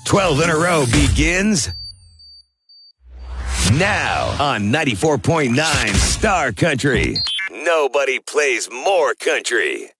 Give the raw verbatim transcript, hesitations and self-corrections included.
twelve in a row begins now on ninety-four point nine Star Country. Nobody plays more country.